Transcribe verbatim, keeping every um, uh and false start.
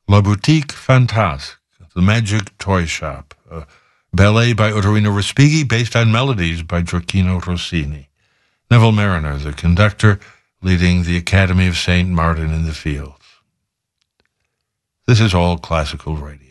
La Boutique Fantasque, The Magic Toy Shop, a ballet by Ottorino Respighi based on melodies by Gioacchino Rossini. Neville Mariner, the conductor, leading the Academy of Saint Martin in the Fields. This is All Classical Radio.